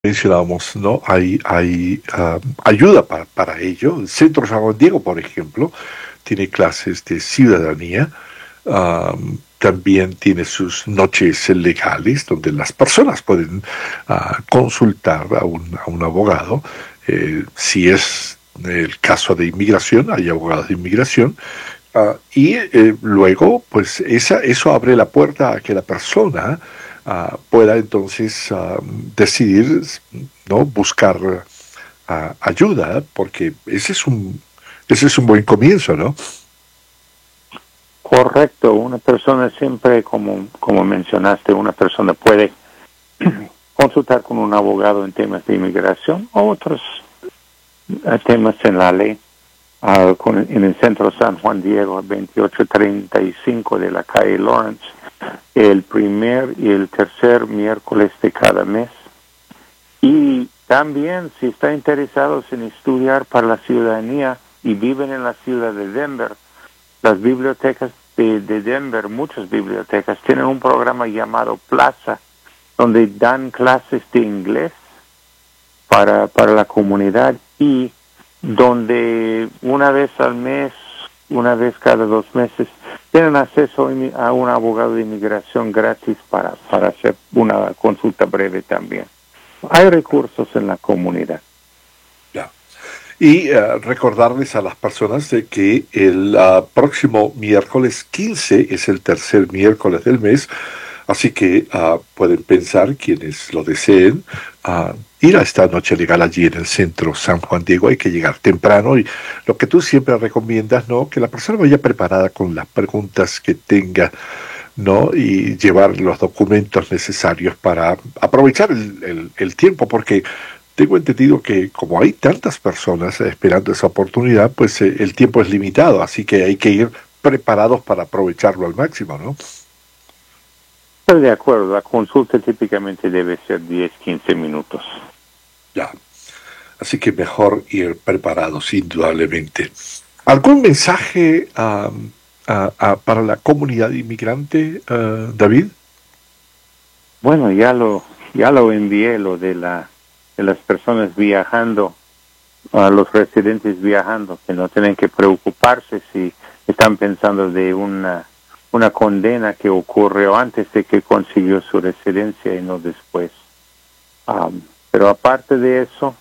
mencionábamos, ¿no? Hay ayuda para ello. El Centro San Juan Diego, por ejemplo, tiene clases de ciudadanía. También tiene sus noches legales donde las personas pueden consultar a un abogado. Si es el caso de inmigración, hay abogados de inmigración. Luego, pues eso abre la puerta a que la persona pueda entonces decidir, ¿no? Buscar ayuda, porque ese es un buen comienzo, ¿no? Correcto, una persona siempre, como mencionaste, una persona puede consultar con un abogado en temas de inmigración o otros temas en la ley. En el centro San Juan Diego, 2835 de la calle Lawrence, el primer y el tercer miércoles de cada mes. Y también, si están interesados en estudiar para la ciudadanía y viven en la ciudad de Denver, las bibliotecas de Denver, muchas bibliotecas, tienen un programa llamado Plaza, donde dan clases de inglés para la comunidad y donde una vez al mes, una vez cada 2 meses, tienen acceso a un abogado de inmigración gratis para hacer una consulta breve también. Hay recursos en la comunidad. Y recordarles a las personas de que el próximo miércoles 15 es el tercer miércoles del mes, así que pueden pensar, quienes lo deseen, ir a esta noche legal allí en el centro San Juan Diego. Hay que llegar temprano y lo que tú siempre recomiendas, ¿no? Que la persona vaya preparada con las preguntas que tenga, ¿no? Y llevar los documentos necesarios para aprovechar el tiempo, porque tengo entendido que como hay tantas personas esperando esa oportunidad, pues el tiempo es limitado, así que hay que ir preparados para aprovecharlo al máximo, ¿no? Estoy de acuerdo, la consulta típicamente debe ser 10-15 minutos. Ya, así que mejor ir preparados, indudablemente. ¿Algún mensaje para la comunidad inmigrante, David? Bueno, ya lo envié, lo de las personas viajando, a los residentes viajando, que no tienen que preocuparse si están pensando de una condena que ocurrió antes de que consiguió su residencia y no después. Pero aparte de eso,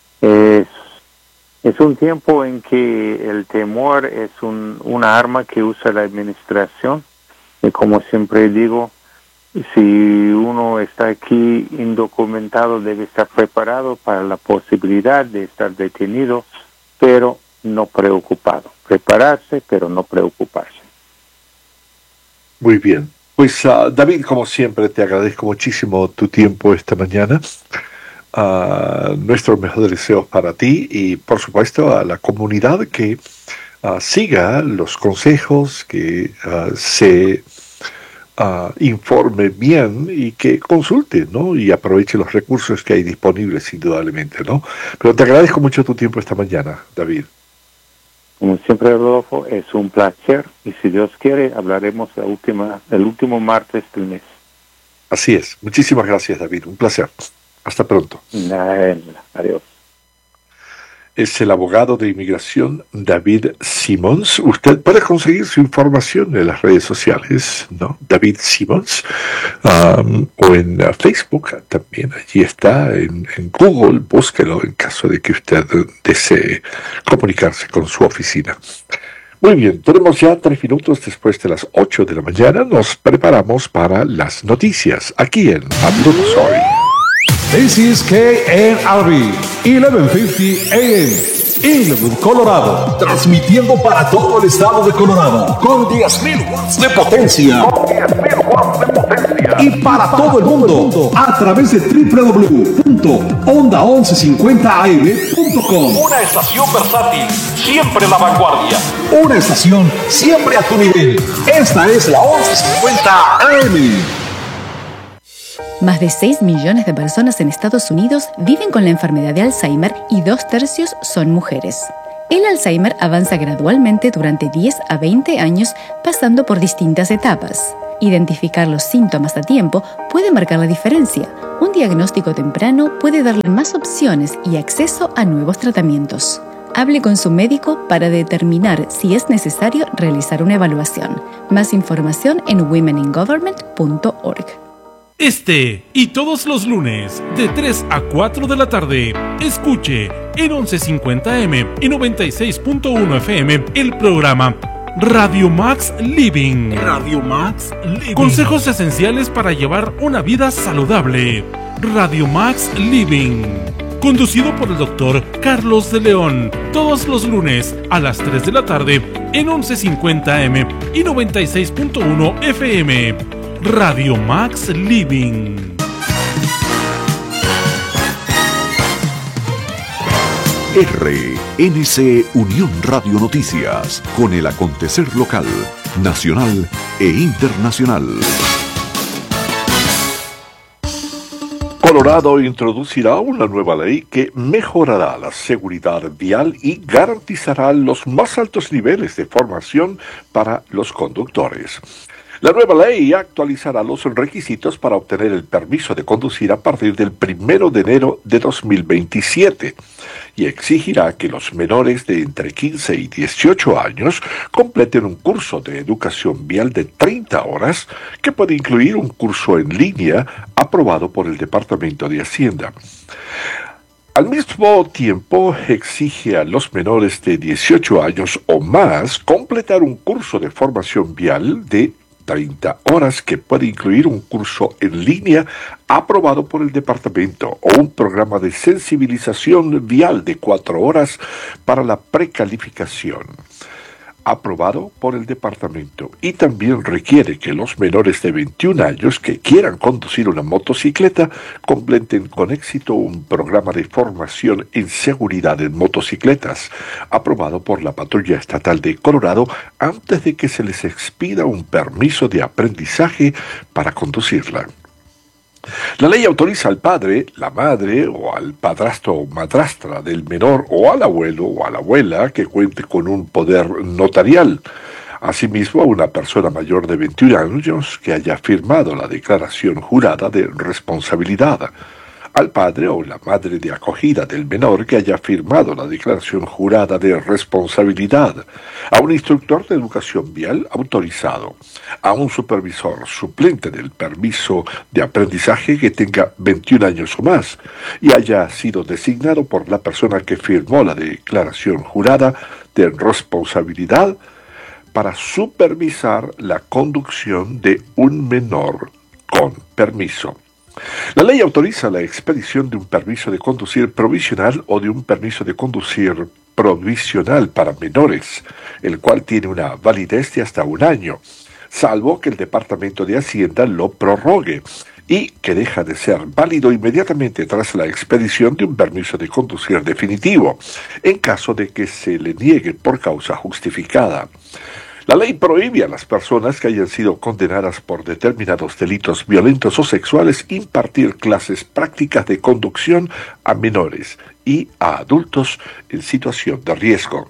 es un tiempo en que el temor es una arma que usa la administración, y como siempre digo, si uno está aquí indocumentado, debe estar preparado para la posibilidad de estar detenido, pero no preocupado. Prepararse, pero no preocuparse. Muy bien. Pues David, como siempre, te agradezco muchísimo tu tiempo esta mañana. Nuestros mejores deseos para ti y, por supuesto, a la comunidad que siga los consejos, que se informe bien y que consulte, ¿no? Y aproveche los recursos que hay disponibles, indudablemente, ¿no? Pero te agradezco mucho tu tiempo esta mañana, David. Como siempre, Rodolfo, es un placer y si Dios quiere, hablaremos el último martes del mes. Así es. Muchísimas gracias, David. Un placer. Hasta pronto. Adiós. Es el abogado de inmigración David Simmons. Usted puede conseguir su información en las redes sociales, ¿no? David Simmons, o en Facebook también. Allí está, en Google, búsquelo en caso de que usted desee comunicarse con su oficina. Muy bien, tenemos ya 3 minutos después de las 8 de la mañana. Nos preparamos para las noticias aquí en Hablando Soy. This is KNRB 1150 AM, Inglewood, Colorado, transmitiendo para todo el estado de Colorado con 10.000 watts de potencia. Y para todo el mundo a través de www.onda1150am.com. Una estación versátil, siempre la vanguardia. Una estación siempre a tu nivel. Esta es la 1150 AM. Más de 6 millones de personas en Estados Unidos viven con la enfermedad de Alzheimer y 2/3 son mujeres. El Alzheimer avanza gradualmente durante 10 a 20 años, pasando por distintas etapas. Identificar los síntomas a tiempo puede marcar la diferencia. Un diagnóstico temprano puede darle más opciones y acceso a nuevos tratamientos. Hable con su médico para determinar si es necesario realizar una evaluación. Más información en womeningovernment.org. Este y todos los lunes, de 3 a 4 de la tarde, escuche en 1150M y 96.1 FM el programa Radio Max Living. Radio Max Living. Consejos esenciales para llevar una vida saludable. Radio Max Living. Conducido por el Dr. Carlos de León. Todos los lunes a las 3 de la tarde en 1150M y 96.1 FM. Radio Max Living. RNC Unión Radio Noticias, con el acontecer local, nacional e internacional. Colorado introducirá una nueva ley que mejorará la seguridad vial y garantizará los más altos niveles de formación para los conductores. La nueva ley actualizará los requisitos para obtener el permiso de conducir a partir del 1 de enero de 2027 y exigirá que los menores de entre 15 y 18 años completen un curso de educación vial de 30 horas que puede incluir un curso en línea aprobado por el Departamento de Hacienda. Al mismo tiempo, exige a los menores de 18 años o más completar un curso de formación vial de 30 horas que puede incluir un curso en línea aprobado por el departamento o un programa de sensibilización vial de 4 horas para la precalificación aprobado por el departamento, y también requiere que los menores de 21 años que quieran conducir una motocicleta completen con éxito un programa de formación en seguridad en motocicletas aprobado por la Patrulla Estatal de Colorado antes de que se les expida un permiso de aprendizaje para conducirla. La ley autoriza al padre, la madre o al padrastro o madrastra del menor o al abuelo o a la abuela que cuente con un poder notarial. Asimismo, a una persona mayor de 21 años que haya firmado la declaración jurada de responsabilidad. Al padre o la madre de acogida del menor que haya firmado la declaración jurada de responsabilidad, a un instructor de educación vial autorizado, a un supervisor suplente del permiso de aprendizaje que tenga 21 años o más y haya sido designado por la persona que firmó la declaración jurada de responsabilidad para supervisar la conducción de un menor con permiso. La ley autoriza la expedición de un permiso de conducir provisional o de un permiso de conducir provisional para menores, el cual tiene una validez de hasta 1 año, salvo que el Departamento de Hacienda lo prorrogue, y que deja de ser válido inmediatamente tras la expedición de un permiso de conducir definitivo, en caso de que se le niegue por causa justificada. La ley prohíbe a las personas que hayan sido condenadas por determinados delitos violentos o sexuales impartir clases prácticas de conducción a menores y a adultos en situación de riesgo.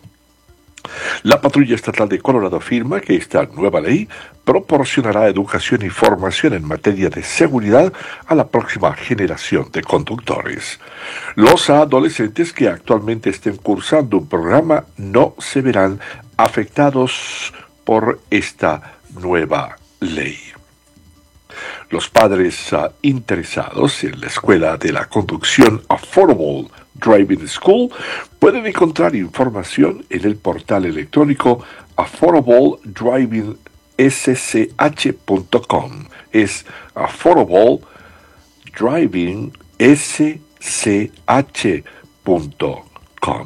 La Patrulla Estatal de Colorado afirma que esta nueva ley proporcionará educación y formación en materia de seguridad a la próxima generación de conductores. Los adolescentes que actualmente estén cursando un programa no se verán afectados por esta nueva ley. Los padres interesados en la escuela de la conducción Affordable Driving School pueden encontrar información en el portal electrónico affordabledrivingsch.com. Es affordabledrivingsch.com.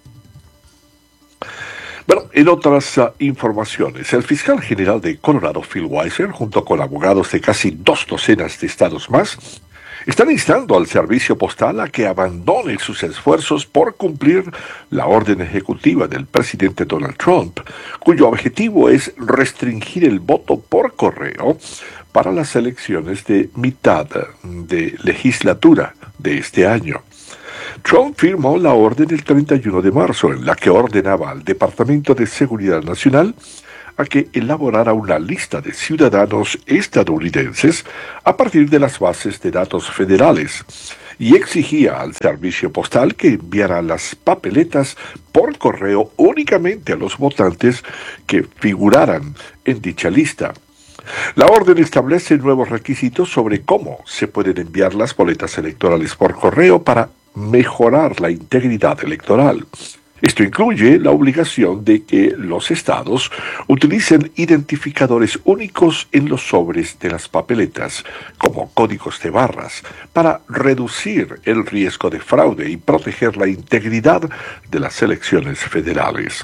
Bueno, en otras informaciones, el fiscal general de Colorado, Phil Weiser, junto con abogados de casi 2 docenas de estados más, están instando al servicio postal a que abandone sus esfuerzos por cumplir la orden ejecutiva del presidente Donald Trump, cuyo objetivo es restringir el voto por correo para las elecciones de mitad de legislatura de este año. Trump firmó la orden el 31 de marzo en la que ordenaba al Departamento de Seguridad Nacional a que elaborara una lista de ciudadanos estadounidenses a partir de las bases de datos federales y exigía al servicio postal que enviara las papeletas por correo únicamente a los votantes que figuraran en dicha lista. La orden establece nuevos requisitos sobre cómo se pueden enviar las boletas electorales por correo para mejorar la integridad electoral. Esto incluye la obligación de que los estados utilicen identificadores únicos en los sobres de las papeletas, como códigos de barras, para reducir el riesgo de fraude y proteger la integridad de las elecciones federales.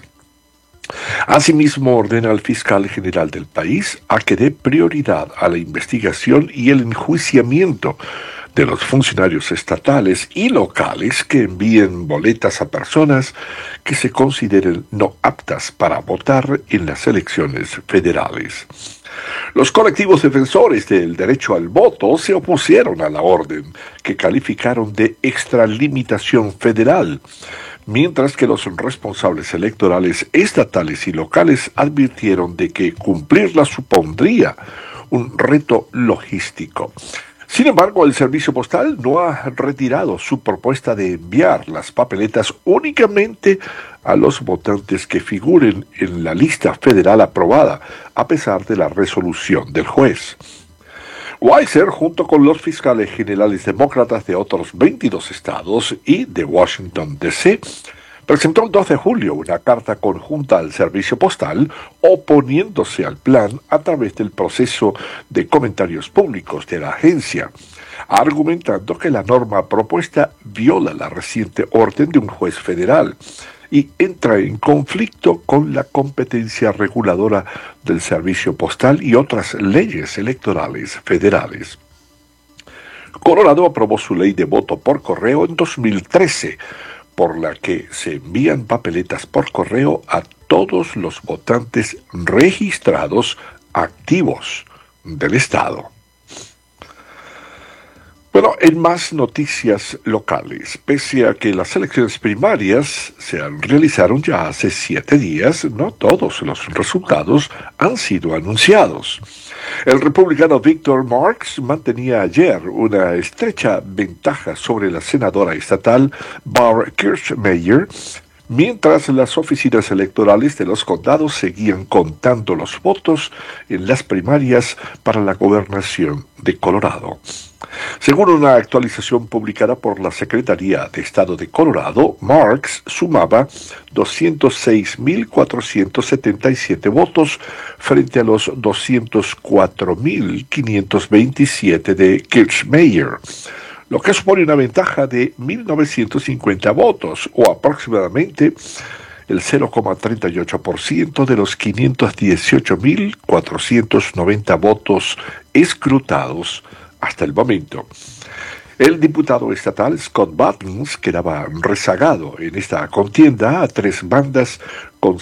Asimismo, ordena al fiscal general del país a que dé prioridad a la investigación y el enjuiciamiento de los funcionarios estatales y locales que envíen boletas a personas que se consideren no aptas para votar en las elecciones federales. Los colectivos defensores del derecho al voto se opusieron a la orden, que calificaron de extralimitación federal, mientras que los responsables electorales estatales y locales advirtieron de que cumplirla supondría un reto logístico. Sin embargo, el Servicio Postal no ha retirado su propuesta de enviar las papeletas únicamente a los votantes que figuren en la lista federal aprobada, a pesar de la resolución del juez. Weiser, junto con los fiscales generales demócratas de otros 22 estados y de Washington, D.C., presentó el 2 de julio una carta conjunta al Servicio Postal oponiéndose al plan a través del proceso de comentarios públicos de la agencia, argumentando que la norma propuesta viola la reciente orden de un juez federal y entra en conflicto con la competencia reguladora del Servicio Postal y otras leyes electorales federales. Colorado aprobó su ley de voto por correo en 2013, por la que se envían papeletas por correo a todos los votantes registrados activos del estado. Bueno, en más noticias locales, pese a que las elecciones primarias se realizaron ya hace 7 días, no todos los resultados han sido anunciados. El republicano Victor Marks mantenía ayer una estrecha ventaja sobre la senadora estatal Barb Kirchmeier, mientras las oficinas electorales de los condados seguían contando los votos en las primarias para la gobernación de Colorado. Según una actualización publicada por la Secretaría de Estado de Colorado, Marks sumaba 206.477 votos frente a los 204.527 de Kirchmeier, lo que supone una ventaja de 1.950 votos, o aproximadamente el 0,38% de los 518.490 votos escrutados hasta el momento. El diputado estatal Scott Buttons quedaba rezagado en esta contienda a 3 bandas con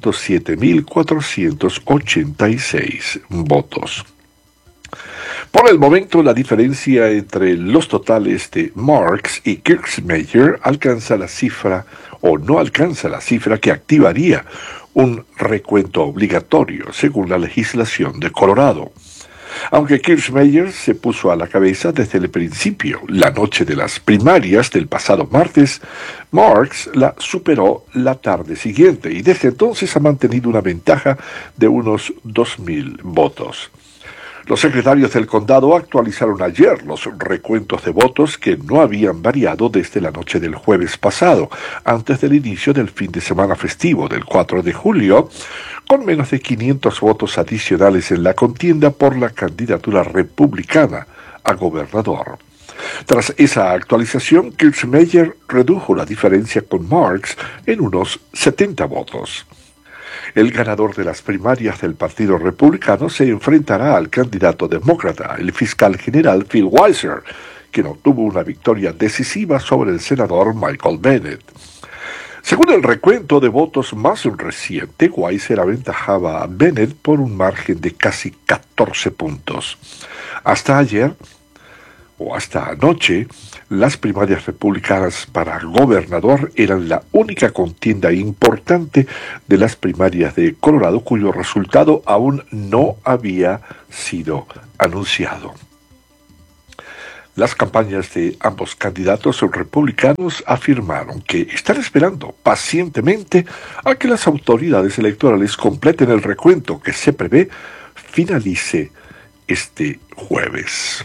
107.486 votos. Por el momento, la diferencia entre los totales de Marks y Kirchmeier alcanza la cifra, o no alcanza la cifra que activaría un recuento obligatorio, según la legislación de Colorado. Aunque Kirchmeier se puso a la cabeza desde el principio, la noche de las primarias del pasado martes, Marks la superó la tarde siguiente y desde entonces ha mantenido una ventaja de unos 2.000 votos. Los secretarios del condado actualizaron ayer los recuentos de votos que no habían variado desde la noche del jueves pasado, antes del inicio del fin de semana festivo del 4 de julio, con menos de 500 votos adicionales en la contienda por la candidatura republicana a gobernador. Tras esa actualización, Kirchmeier redujo la diferencia con Marks en unos 70 votos. El ganador de las primarias del Partido Republicano se enfrentará al candidato demócrata, el fiscal general Phil Weiser, quien obtuvo una victoria decisiva sobre el senador Michael Bennet. Según el recuento de votos más reciente, Weiser aventajaba a Bennet por un margen de casi 14 puntos. Hasta ayer, o hasta anoche, las primarias republicanas para gobernador eran la única contienda importante de las primarias de Colorado cuyo resultado aún no había sido anunciado. Las campañas de ambos candidatos republicanos afirmaron que están esperando pacientemente a que las autoridades electorales completen el recuento que se prevé finalice este jueves.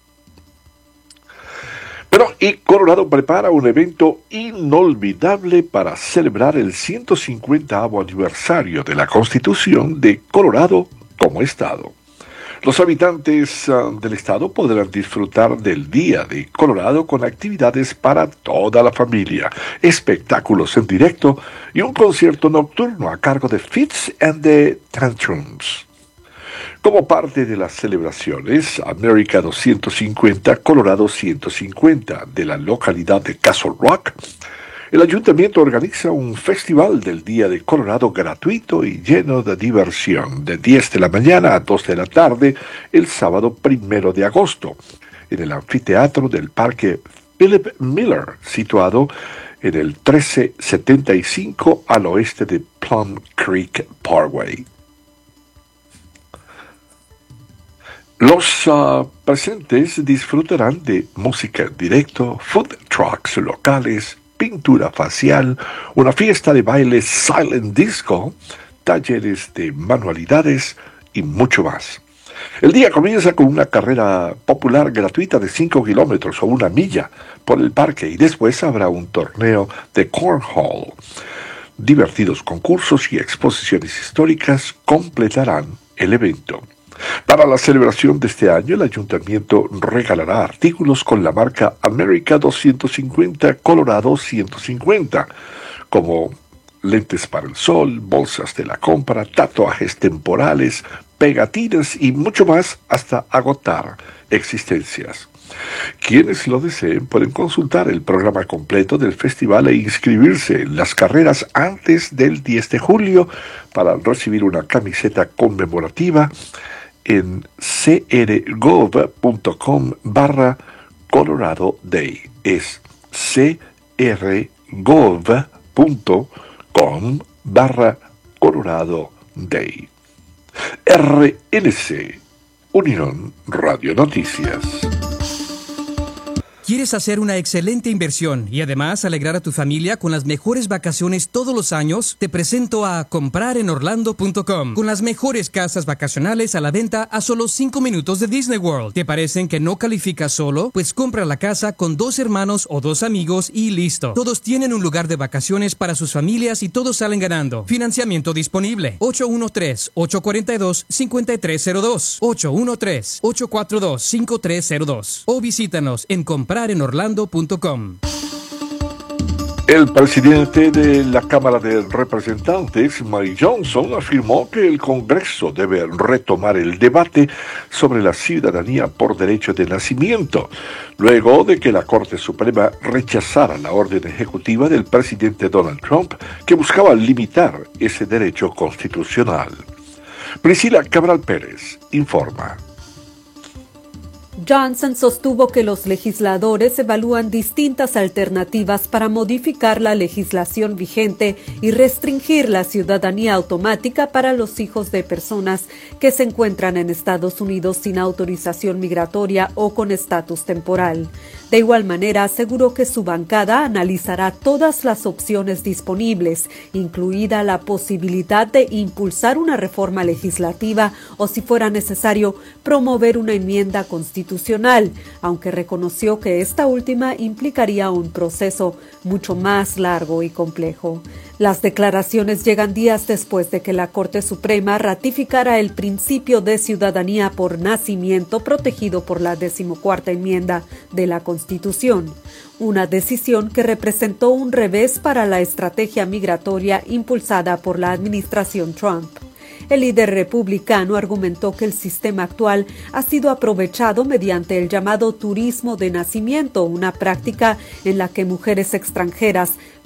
Bueno, y Colorado prepara un evento inolvidable para celebrar el 150º aniversario de la Constitución de Colorado como estado. Los habitantes del estado podrán disfrutar del Día de Colorado con actividades para toda la familia, espectáculos en directo y un concierto nocturno a cargo de Fits and the Tantrums. Como parte de las celebraciones, America 250, Colorado 150 de la localidad de Castle Rock, el ayuntamiento organiza un festival del Día de Colorado gratuito y lleno de diversión, de 10 de la mañana a 2 de la tarde, el sábado 1 de agosto, en el anfiteatro del Parque Philip Miller, situado en el 1375 al oeste de Plum Creek Parkway. Los presentes disfrutarán de música en directo, food trucks locales, pintura facial, una fiesta de baile silent disco, talleres de manualidades y mucho más. El día comienza con una carrera popular gratuita de 5 kilómetros o 1 milla por el parque y después habrá un torneo de cornhole. Divertidos concursos y exposiciones históricas completarán el evento. Para la celebración de este año, el ayuntamiento regalará artículos con la marca America 250, Colorado 150, como lentes para el sol, bolsas de la compra, tatuajes temporales, pegatinas y mucho más hasta agotar existencias. Quienes lo deseen pueden consultar el programa completo del festival e inscribirse en las carreras antes del 10 de julio para recibir una camiseta conmemorativa en crgov.com/Colorado Day. Es crgov.com/Colorado Day. RNC, Unión Radio Noticias. ¿Quieres hacer una excelente inversión y además alegrar a tu familia con las mejores vacaciones todos los años? Te presento a comprarenorlando.com, con las mejores casas vacacionales a la venta a solo 5 minutos de Disney World. ¿Te parecen que no calificas solo? Pues compra la casa con 2 hermanos o 2 amigos y listo. Todos tienen un lugar de vacaciones para sus familias y todos salen ganando. Financiamiento disponible. 813-842-5302. 813-842-5302. O visítanos en comprarenorlando.com. El presidente de la Cámara de Representantes, Mike Johnson, afirmó que el Congreso debe retomar el debate sobre la ciudadanía por derecho de nacimiento, luego de que la Corte Suprema rechazara la orden ejecutiva del presidente Donald Trump que buscaba limitar ese derecho constitucional. Priscila Cabral Pérez informa. Johnson sostuvo que los legisladores evalúan distintas alternativas para modificar la legislación vigente y restringir la ciudadanía automática para los hijos de personas que se encuentran en Estados Unidos sin autorización migratoria o con estatus temporal. De igual manera, aseguró que su bancada analizará todas las opciones disponibles, incluida la posibilidad de impulsar una reforma legislativa o, si fuera necesario, promover una enmienda constitucional, aunque reconoció que esta última implicaría un proceso mucho más largo y complejo. Las declaraciones llegan días después de que la Corte Suprema ratificara el principio de ciudadanía por nacimiento protegido por la 14ª enmienda de la Constitución, una decisión que representó un revés para la estrategia migratoria impulsada por la administración Trump. El líder republicano argumentó que el sistema actual ha sido aprovechado mediante el llamado turismo de nacimiento, una práctica en la que mujeres extranjeras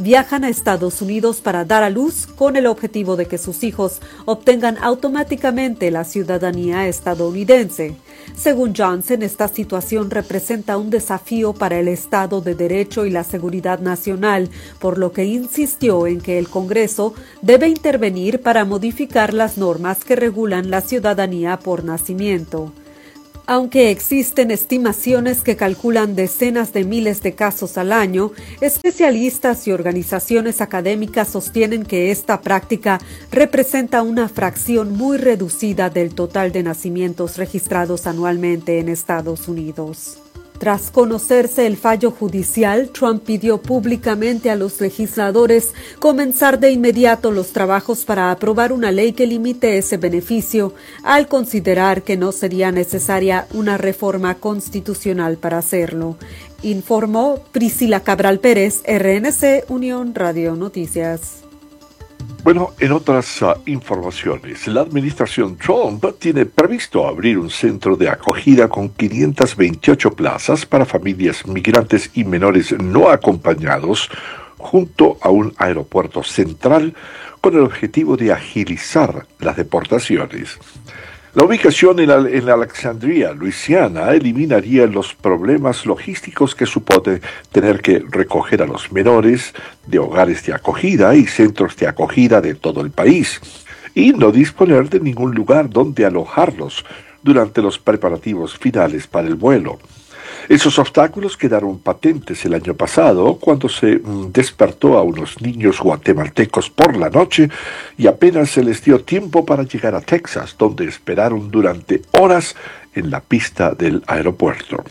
viajan a Estados Unidos para dar a luz con el objetivo de que sus hijos obtengan automáticamente la ciudadanía estadounidense. Según Johnson, esta situación representa un desafío para el Estado de Derecho y la seguridad nacional, por lo que insistió en que el Congreso debe intervenir para modificar las normas que regulan la ciudadanía por nacimiento. Aunque existen estimaciones que calculan decenas de miles de casos al año, especialistas y organizaciones académicas sostienen que esta práctica representa una fracción muy reducida del total de nacimientos registrados anualmente en Estados Unidos. Tras conocerse el fallo judicial, Trump pidió públicamente a los legisladores comenzar de inmediato los trabajos para aprobar una ley que limite ese beneficio, al considerar que no sería necesaria una reforma constitucional para hacerlo. Informó Priscila Cabral Pérez, RNC, Unión Radio Noticias. Bueno, en otras informaciones, la administración Trump tiene previsto abrir un centro de acogida con 528 plazas para familias migrantes y menores no acompañados junto a un aeropuerto central con el objetivo de agilizar las deportaciones. La ubicación en Alexandria, Luisiana, eliminaría los problemas logísticos que supone tener que recoger a los menores de hogares de acogida y centros de acogida de todo el país, y no disponer de ningún lugar donde alojarlos durante los preparativos finales para el vuelo. Esos obstáculos quedaron patentes el año pasado cuando se despertó a unos niños guatemaltecos por la noche y apenas se les dio tiempo para llegar a Texas, donde esperaron durante horas en la pista del aeropuerto.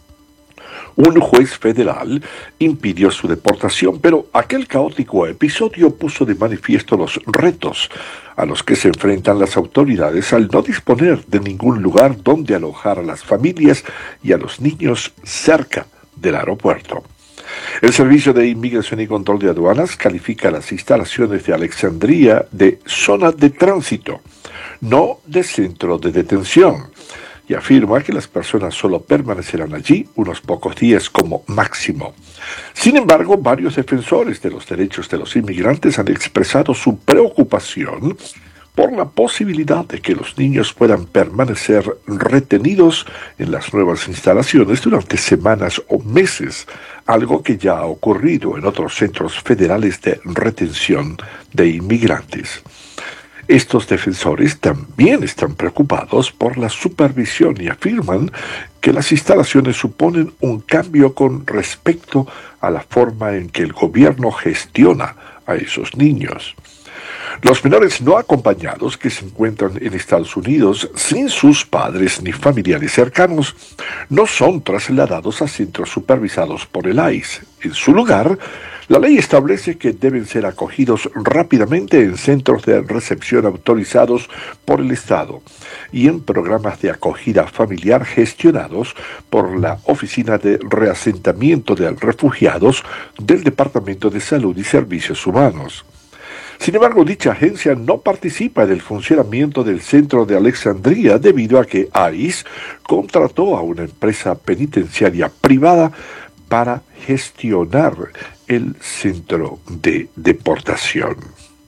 Un juez federal impidió su deportación, pero aquel caótico episodio puso de manifiesto los retos a los que se enfrentan las autoridades al no disponer de ningún lugar donde alojar a las familias y a los niños cerca del aeropuerto. El Servicio de Inmigración y Control de Aduanas califica las instalaciones de Alexandria de zona de tránsito, no de centro de detención, y afirma que las personas solo permanecerán allí unos pocos días como máximo. Sin embargo, varios defensores de los derechos de los inmigrantes han expresado su preocupación por la posibilidad de que los niños puedan permanecer retenidos en las nuevas instalaciones durante semanas o meses, algo que ya ha ocurrido en otros centros federales de retención de inmigrantes. Estos defensores también están preocupados por la supervisión y afirman que las instalaciones suponen un cambio con respecto a la forma en que el gobierno gestiona a esos niños. Los menores no acompañados que se encuentran en Estados Unidos sin sus padres ni familiares cercanos no son trasladados a centros supervisados por el ICE. En su lugar, la ley establece que deben ser acogidos rápidamente en centros de recepción autorizados por el Estado y en programas de acogida familiar gestionados por la Oficina de Reasentamiento de Refugiados del Departamento de Salud y Servicios Humanos. Sin embargo, dicha agencia no participa del funcionamiento del centro de Alexandria debido a que ICE contrató a una empresa penitenciaria privada para gestionar el centro de deportación.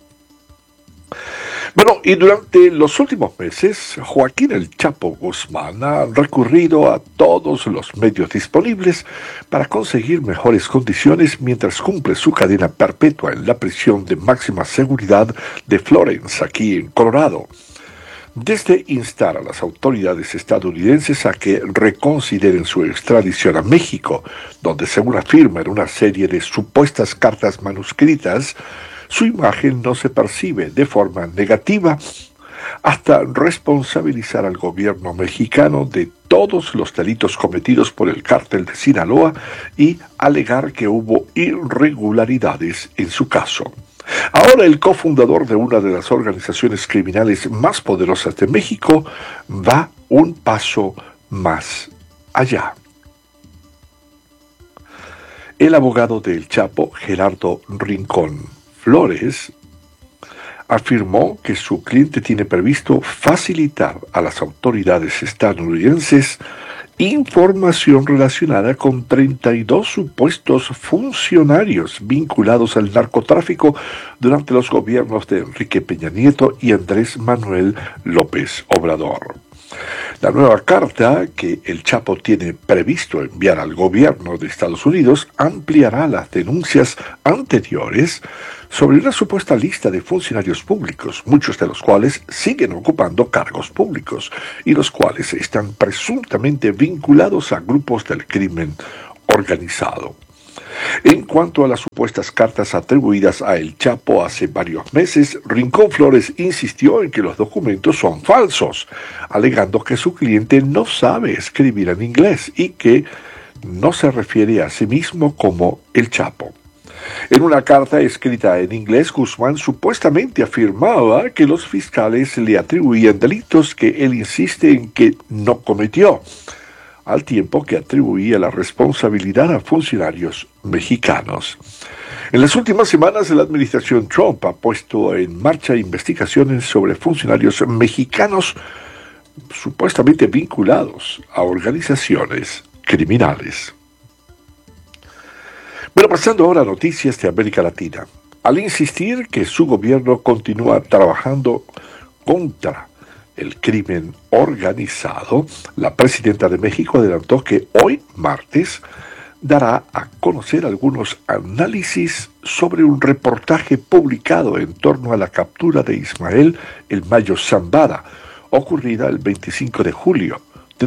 Bueno, y durante los últimos meses, Joaquín El Chapo Guzmán ha recurrido a todos los medios disponibles para conseguir mejores condiciones mientras cumple su cadena perpetua en la prisión de máxima seguridad de Florence, aquí en Colorado. Desde instar a las autoridades estadounidenses a que reconsideren su extradición a México, donde según afirma en una serie de supuestas cartas manuscritas, su imagen no se percibe de forma negativa, hasta responsabilizar al gobierno mexicano de todos los delitos cometidos por el cártel de Sinaloa y alegar que hubo irregularidades en su caso. Ahora el cofundador de una de las organizaciones criminales más poderosas de México va un paso más allá. El abogado del Chapo, Gerardo Rincón Flores, afirmó que su cliente tiene previsto facilitar a las autoridades estadounidenses información relacionada con 32 supuestos funcionarios vinculados al narcotráfico durante los gobiernos de Enrique Peña Nieto y Andrés Manuel López Obrador. La nueva carta que el Chapo tiene previsto enviar al gobierno de Estados Unidos ampliará las denuncias anteriores sobre una supuesta lista de funcionarios públicos, muchos de los cuales siguen ocupando cargos públicos y los cuales están presuntamente vinculados a grupos del crimen organizado. En cuanto a las supuestas cartas atribuidas a El Chapo hace varios meses, Rincón Flores insistió en que los documentos son falsos, alegando que su cliente no sabe escribir en inglés y que no se refiere a sí mismo como El Chapo. En una carta escrita en inglés, Guzmán supuestamente afirmaba que los fiscales le atribuían delitos que él insiste en que no cometió, al tiempo que atribuía la responsabilidad a funcionarios mexicanos. En las últimas semanas, la administración Trump ha puesto en marcha investigaciones sobre funcionarios mexicanos supuestamente vinculados a organizaciones criminales. Bueno, pasando ahora a noticias de América Latina. Al insistir que su gobierno continúa trabajando contra el crimen organizado, la presidenta de México adelantó que hoy, martes, dará a conocer algunos análisis sobre un reportaje publicado en torno a la captura de Ismael El Mayo Zambada, ocurrida el 25 de julio de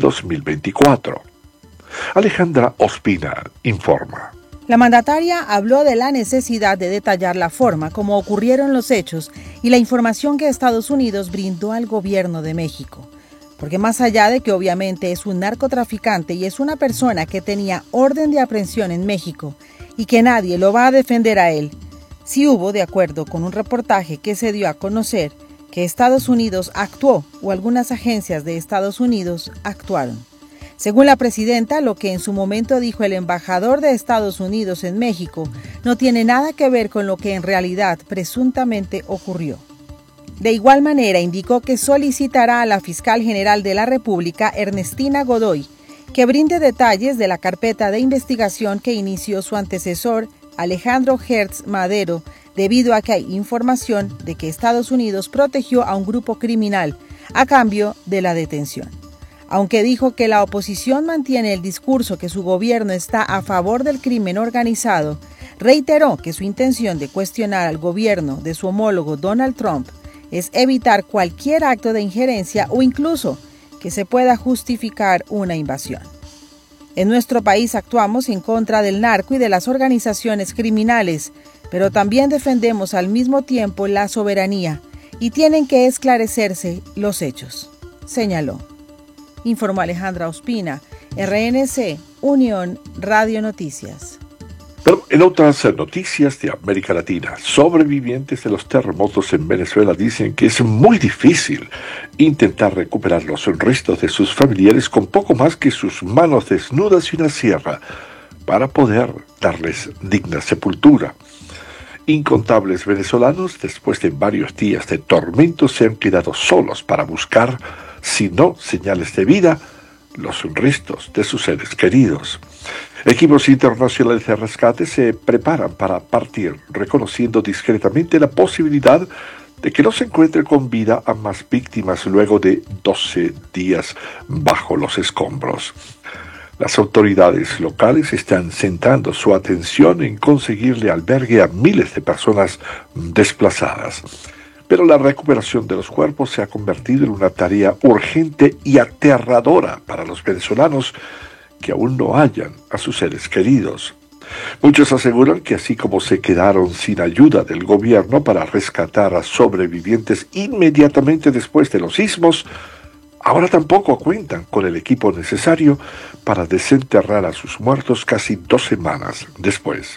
2024. Alejandra Ospina informa. La mandataria habló de la necesidad de detallar la forma como ocurrieron los hechos y la información que Estados Unidos brindó al gobierno de México. Porque más allá de que obviamente es un narcotraficante y es una persona que tenía orden de aprehensión en México y que nadie lo va a defender a él, sí hubo, de acuerdo con un reportaje que se dio a conocer, que Estados Unidos actuó o algunas agencias de Estados Unidos actuaron. Según la presidenta, lo que en su momento dijo el embajador de Estados Unidos en México no tiene nada que ver con lo que en realidad presuntamente ocurrió. De igual manera, indicó que solicitará a la fiscal general de la República, Ernestina Godoy, que brinde detalles de la carpeta de investigación que inició su antecesor, Alejandro Gertz Madero, debido a que hay información de que Estados Unidos protegió a un grupo criminal a cambio de la detención. Aunque dijo que la oposición mantiene el discurso que su gobierno está a favor del crimen organizado, reiteró que su intención de cuestionar al gobierno de su homólogo Donald Trump es evitar cualquier acto de injerencia o incluso que se pueda justificar una invasión. En nuestro país actuamos en contra del narco y de las organizaciones criminales, pero también defendemos al mismo tiempo la soberanía y tienen que esclarecerse los hechos, señaló. Informó Alejandra Ospina, RNC, Unión Radio Noticias. Pero en otras noticias de América Latina, sobrevivientes de los terremotos en Venezuela dicen que es muy difícil intentar recuperar los restos de sus familiares con poco más que sus manos desnudas y una sierra para poder darles digna sepultura. Incontables venezolanos, después de varios días de tormento, se han quedado solos para buscar, si no señales de vida, los restos de sus seres queridos. Equipos internacionales de rescate se preparan para partir, reconociendo discretamente la posibilidad de que no se encuentre con vida a más víctimas luego de 12 días bajo los escombros. Las autoridades locales están centrando su atención en conseguirle albergue a miles de personas desplazadas. Pero la recuperación de los cuerpos se ha convertido en una tarea urgente y aterradora para los venezolanos que aún no hallan a sus seres queridos. Muchos aseguran que así como se quedaron sin ayuda del gobierno para rescatar a sobrevivientes inmediatamente después de los sismos, ahora tampoco cuentan con el equipo necesario para desenterrar a sus muertos casi 2 semanas después.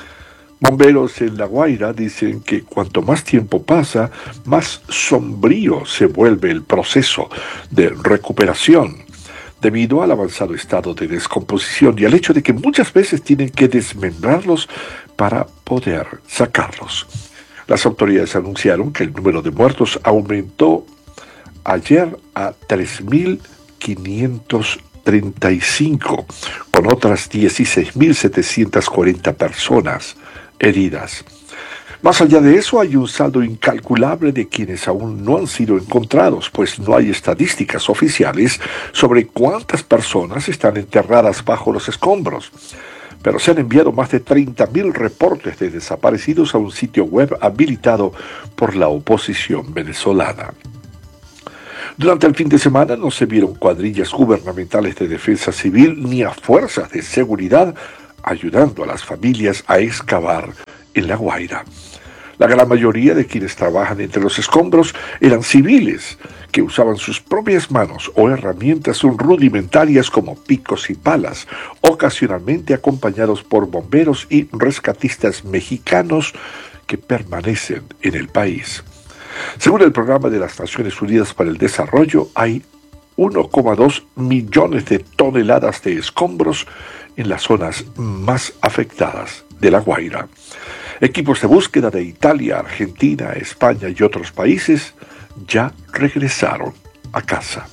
Bomberos en La Guaira dicen que cuanto más tiempo pasa, más sombrío se vuelve el proceso de recuperación, debido al avanzado estado de descomposición y al hecho de que muchas veces tienen que desmembrarlos para poder sacarlos. Las autoridades anunciaron que el número de muertos aumentó ayer a 3.500 35, con otras 16.740 personas heridas. Más allá de eso, hay un saldo incalculable de quienes aún no han sido encontrados, pues no hay estadísticas oficiales sobre cuántas personas están enterradas bajo los escombros. Pero se han enviado más de 30.000 reportes de desaparecidos a un sitio web habilitado por la oposición venezolana. Durante el fin de semana no se vieron cuadrillas gubernamentales de defensa civil ni a fuerzas de seguridad ayudando a las familias a excavar en La Guaira. La gran mayoría de quienes trabajan entre los escombros eran civiles que usaban sus propias manos o herramientas rudimentarias como picos y palas, ocasionalmente acompañados por bomberos y rescatistas mexicanos que permanecen en el país. Según el Programa de las Naciones Unidas para el Desarrollo, hay 1,2 millones de toneladas de escombros en las zonas más afectadas de La Guaira. Equipos de búsqueda de Italia, Argentina, España y otros países ya regresaron a casa.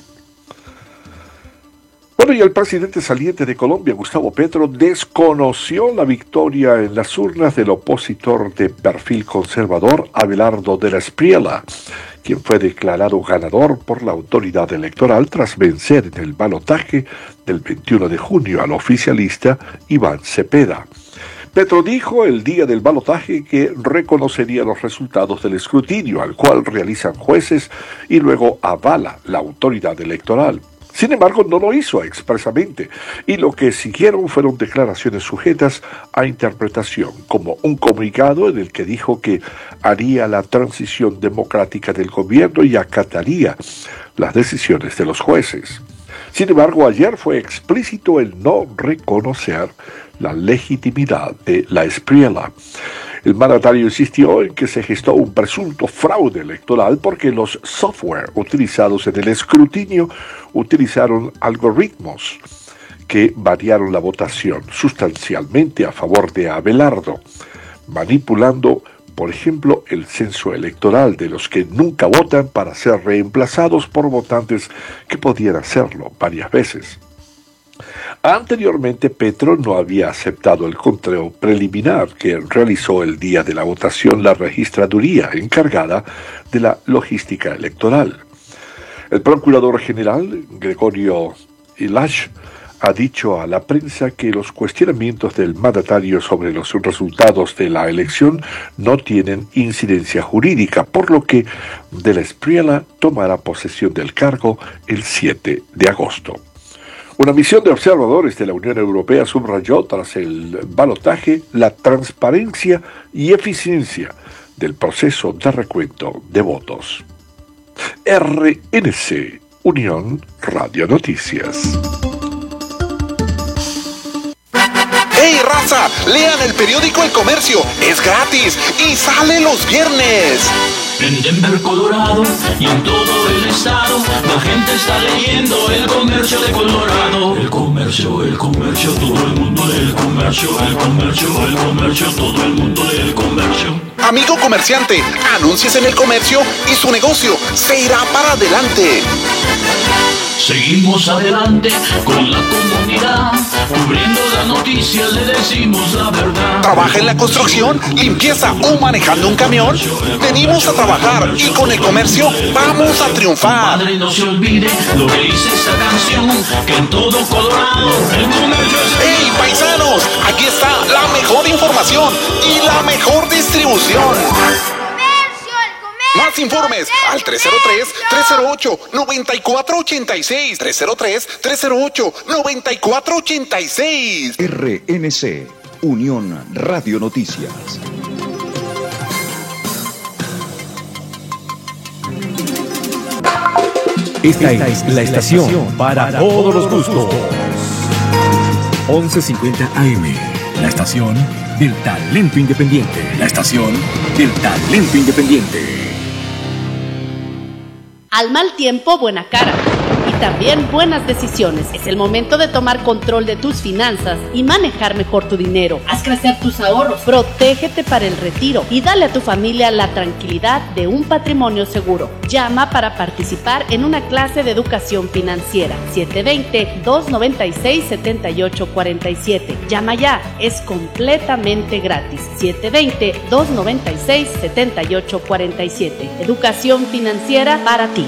Bueno, y el presidente saliente de Colombia, Gustavo Petro, desconoció la victoria en las urnas del opositor de perfil conservador, Abelardo de la Espriella, quien fue declarado ganador por la autoridad electoral tras vencer en el balotaje del 21 de junio al oficialista Iván Cepeda. Petro dijo el día del balotaje que reconocería los resultados del escrutinio, al cual realizan jueces, y luego avala la autoridad electoral. Sin embargo, no lo hizo expresamente, y lo que siguieron fueron declaraciones sujetas a interpretación, como un comunicado en el que dijo que haría la transición democrática del gobierno y acataría las decisiones de los jueces. Sin embargo, ayer fue explícito el no reconocer la legitimidad de la Espriella. El mandatario insistió en que se gestó un presunto fraude electoral porque los software utilizados en el escrutinio utilizaron algoritmos que variaron la votación sustancialmente a favor de Abelardo, manipulando, por ejemplo, el censo electoral de los que nunca votan para ser reemplazados por votantes que podían hacerlo varias veces. Anteriormente, Petro no había aceptado el conteo preliminar que realizó el día de la votación la registraduría encargada de la logística electoral. El procurador general, Gregorio Ilash, ha dicho a la prensa que los cuestionamientos del mandatario sobre los resultados de la elección no tienen incidencia jurídica, por lo que de la Espriella tomará posesión del cargo el 7 de agosto. Una misión de observadores de la Unión Europea subrayó tras el balotaje la transparencia y eficiencia del proceso de recuento de votos. RNC, Unión Radio Noticias. ¡Hey, raza! Lean el periódico El Comercio, es gratis y sale los viernes. En Denver, Colorado y en todo el estado, la gente está leyendo El Comercio de Colorado. El comercio, todo el mundo del comercio. El comercio, todo el mundo del comercio. Amigo comerciante, anuncies en El Comercio y su negocio se irá para adelante. Seguimos adelante con la comunidad, cubriendo las noticias, le decimos la verdad. ¿Trabaja en la construcción, limpieza o manejando un camión? Venimos a trabajar y con El Comercio vamos a triunfar. Padre, no se olvide lo que dice esta canción, que en todo Colorado El Comercio es el... ¡Hey, paisanos! Aquí está la mejor información y la mejor distribución. Más informes al 303-308-9486. 303-308-9486. RNC, Unión Radio Noticias. Esta es la estación para todos los gustos. 1150 AM, la estación del talento independiente. La estación del talento independiente. Al mal tiempo, buena cara. Y también buenas decisiones. Es el momento de tomar control de tus finanzas y manejar mejor tu dinero. Haz crecer tus ahorros, protégete para el retiro y dale a tu familia la tranquilidad de un patrimonio seguro. Llama para participar en una clase de educación financiera. 720-296-7847. Llama ya, es completamente gratis. 720-296-7847. Educación financiera para ti.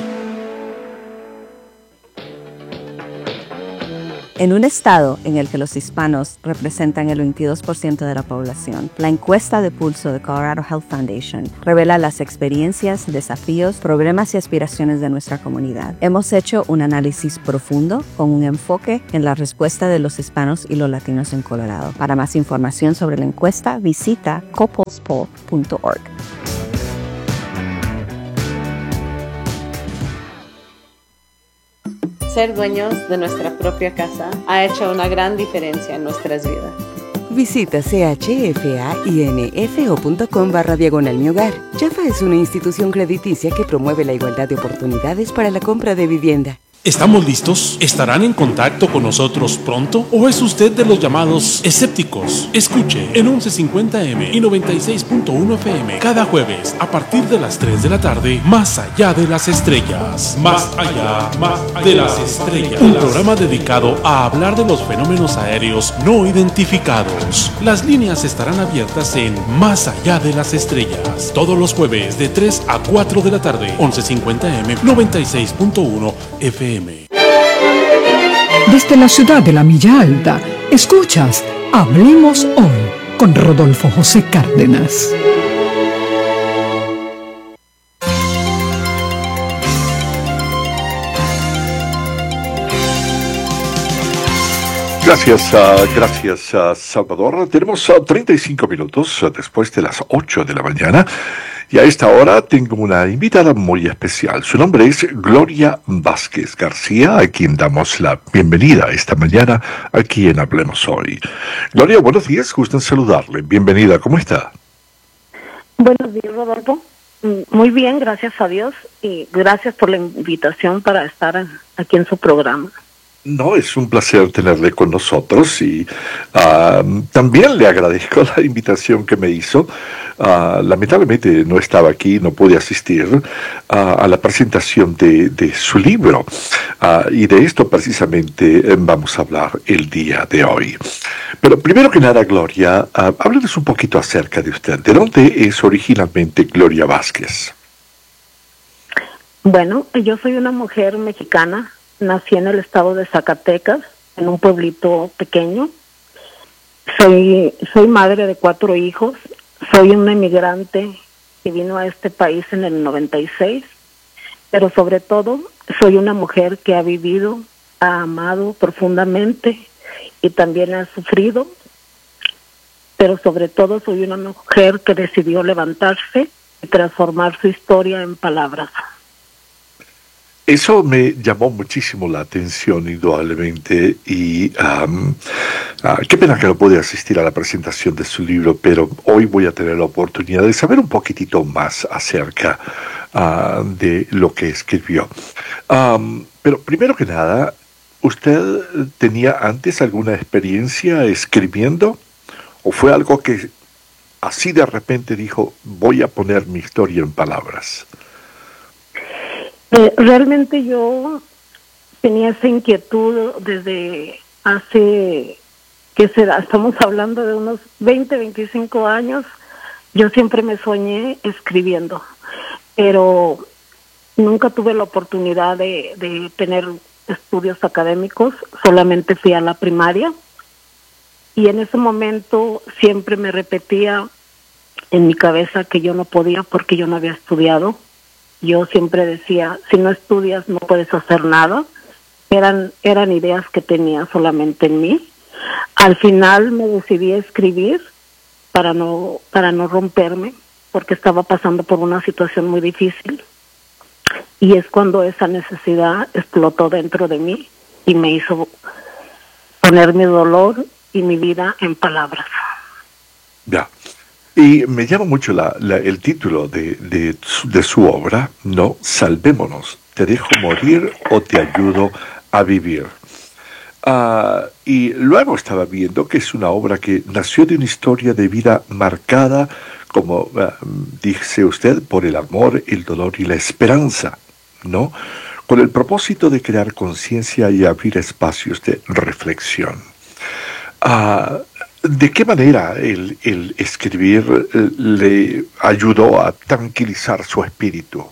En un estado en el que los hispanos representan el 22% de la población, la encuesta de pulso de Colorado Health Foundation revela las experiencias, desafíos, problemas y aspiraciones de nuestra comunidad. Hemos hecho un análisis profundo con un enfoque en la respuesta de los hispanos y los latinos en Colorado. Para más información sobre la encuesta, visita copulsepoll.org. Ser dueños de nuestra propia casa ha hecho una gran diferencia en nuestras vidas. Visita chfainfo.com/Mi Hogar. Chafa es una institución crediticia que promueve la igualdad de oportunidades para la compra de vivienda. ¿Estamos listos? ¿Estarán en contacto con nosotros pronto? ¿O es usted de los llamados escépticos? Escuche en 1150M y 96.1 FM cada jueves a partir de las 3 de la tarde, Más allá de las estrellas. Más allá de las estrellas. Un programa dedicado a hablar de los fenómenos aéreos no identificados. Las líneas estarán abiertas en Más allá de las estrellas. Todos los jueves de 3 a 4 de la tarde, 1150M, 96.1 FM. Desde la ciudad de la Milla Alta, escuchas Hablemos Hoy con Rodolfo José Cárdenas. Gracias, Salvador. Tenemos 35 minutos después de las 8 de la mañana. Y a esta hora tengo una invitada muy especial. Su nombre es Gloria Vázquez García, a quien damos la bienvenida esta mañana aquí en Hablemos Hoy. Gloria, buenos días, gusto en saludarle. Bienvenida, ¿cómo está? Buenos días, Rodolfo. Muy bien, gracias a Dios, y gracias por la invitación para estar aquí en su programa. No, es un placer tenerle con nosotros y también le agradezco la invitación que me hizo. Lamentablemente no estaba aquí, no pude asistir a la presentación de su libro y de esto precisamente vamos a hablar el día de hoy. Pero primero que nada, Gloria, háblenos un poquito acerca de usted. ¿De dónde es originalmente Gloria Vázquez? Bueno, yo soy una mujer mexicana. Nací en el estado de Zacatecas, en un pueblito pequeño. Soy madre de 4 hijos. Soy una inmigrante que vino a este país en el 96. Pero sobre todo, soy una mujer que ha vivido, ha amado profundamente y también ha sufrido. Pero sobre todo, soy una mujer que decidió levantarse y transformar su historia en palabras. Eso me llamó muchísimo la atención, indudablemente, y qué pena que no pude asistir a la presentación de su libro, pero hoy voy a tener la oportunidad de saber un poquitito más acerca de lo que escribió. Pero primero que nada, ¿usted tenía antes alguna experiencia escribiendo? ¿O fue algo que así de repente dijo, voy a poner mi historia en palabras? Realmente yo tenía esa inquietud desde hace, ¿qué será? Estamos hablando de unos 20, 25 años. Yo siempre me soñé escribiendo, pero nunca tuve la oportunidad de tener estudios académicos, solamente fui a la primaria. Y en ese momento siempre me repetía en mi cabeza que yo no podía porque yo no había estudiado. Yo siempre decía, si no estudias no puedes hacer nada. Eran ideas que tenía solamente en mí. Al final me decidí a escribir para no romperme, porque estaba pasando por una situación muy difícil. Y es cuando esa necesidad explotó dentro de mí y me hizo poner mi dolor y mi vida en palabras. Ya. Y me llama mucho el título de su obra, ¿no? Salvémonos, ¿te dejo morir o te ayudo a vivir? Y luego estaba viendo que es una obra que nació de una historia de vida marcada, como dice usted, por el amor, el dolor y la esperanza, ¿no? Con el propósito de crear conciencia y abrir espacios de reflexión. ¿De qué manera el escribir le ayudó a tranquilizar su espíritu?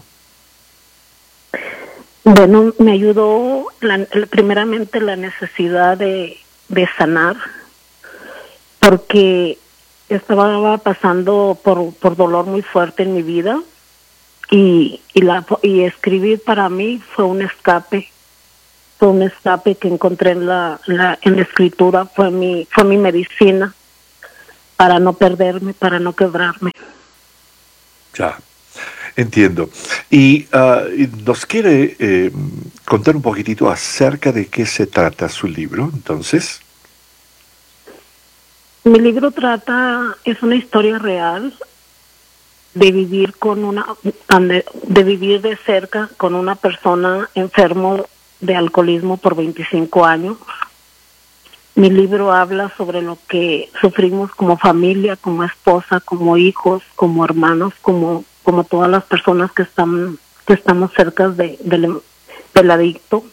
Bueno, me ayudó primeramente la necesidad de sanar, porque estaba pasando por dolor muy fuerte en mi vida y escribir para mí fue un escape. Fue un escape que encontré en la escritura, fue mi medicina para no perderme, para no quebrarme. Ya, entiendo. Y nos quiere contar un poquitito acerca de qué se trata su libro, entonces. Mi libro es una historia real de vivir de vivir de cerca con una persona enfermo de alcoholismo por 25 años. Mi libro habla sobre lo que sufrimos como familia, como esposa, como hijos, como hermanos, como todas las personas que estamos cerca del adicto.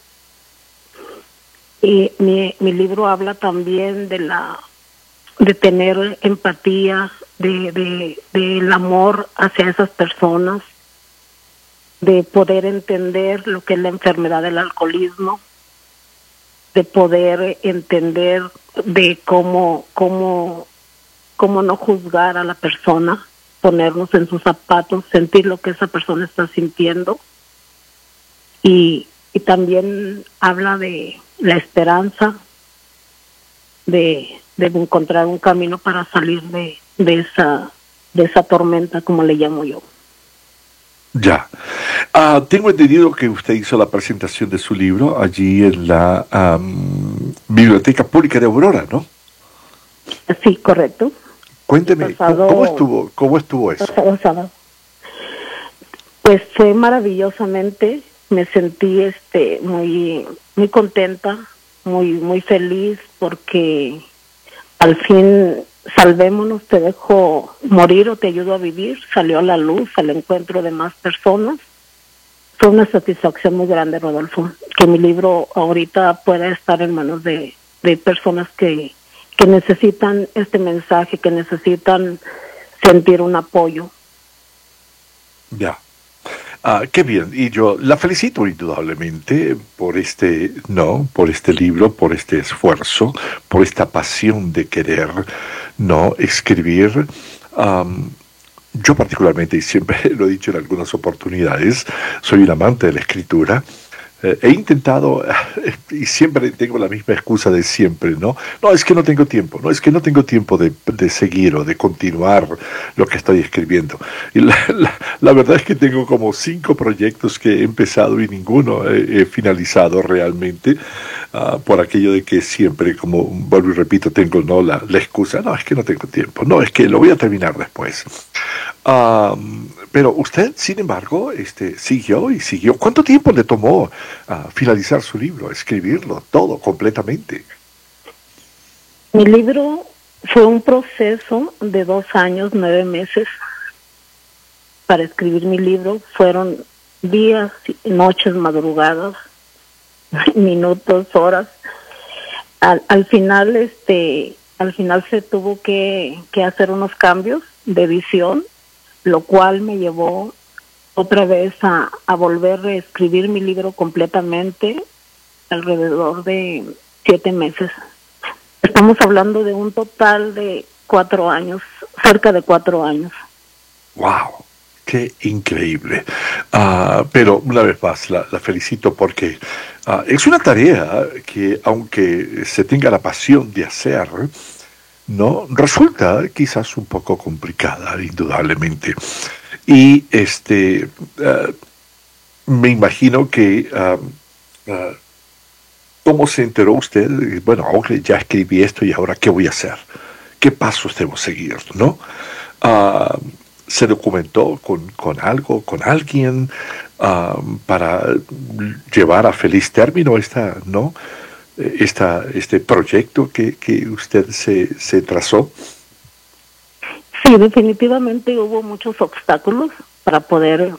Y mi libro habla también de tener empatía, del amor hacia esas personas, de poder entender lo que es la enfermedad del alcoholismo, de poder entender de cómo no juzgar a la persona, ponernos en sus zapatos, sentir lo que esa persona está sintiendo. Y también habla de la esperanza, de encontrar un camino para salir de esa tormenta, como le llamo yo. Ya. Tengo entendido que usted hizo la presentación de su libro allí en la Biblioteca Pública de Aurora, ¿no? Sí, correcto. Cuénteme, ¿cómo estuvo eso? Pasado. Pues fue maravillosamente, me sentí muy muy contenta, muy feliz, porque al fin Salvémonos, te dejo morir o te ayudo a vivir, salió a la luz al encuentro de más personas. Fue una satisfacción muy grande, Rodolfo, que mi libro ahorita pueda estar en manos de personas que necesitan este mensaje, que necesitan sentir un apoyo. Ya. Qué bien, y yo la felicito indudablemente por este libro, por este esfuerzo, por esta pasión de querer escribir. Yo particularmente, y siempre lo he dicho en algunas oportunidades, soy un amante de la escritura. He intentado, y siempre tengo la misma excusa de siempre, ¿no? No, es que no tengo tiempo, no, es que no tengo tiempo de seguir o de continuar lo que estoy escribiendo. Y la verdad es que tengo como 5 proyectos que he empezado y ninguno he finalizado realmente, por aquello de que siempre, como vuelvo y repito, tengo la excusa, no, es que no tengo tiempo, no, es que lo voy a terminar después. Pero usted, sin embargo, siguió y siguió. ¿Cuánto tiempo le tomó finalizar su libro, escribirlo todo completamente? Mi libro fue un proceso de 2 años, 9 meses para escribir mi libro. Fueron días, noches, madrugadas, minutos, horas. Al final se tuvo que hacer unos cambios de edición, lo cual me llevó otra vez a volver a escribir mi libro completamente, alrededor de 7 meses. Estamos hablando de un total de 4 años, cerca de 4 años. ¡Wow! ¡Qué increíble! Pero una vez más, la felicito porque es una tarea que, aunque se tenga la pasión de hacer, ¿no?, resulta quizás un poco complicada, indudablemente. Y me imagino que ¿cómo se enteró usted? Bueno, ahora ya escribí esto y ahora ¿qué voy a hacer? ¿Qué pasos debo seguir? ¿No? ¿Se documentó con algo, con alguien, para llevar a feliz término este proyecto que usted se trazó? Sí, definitivamente hubo muchos obstáculos para poder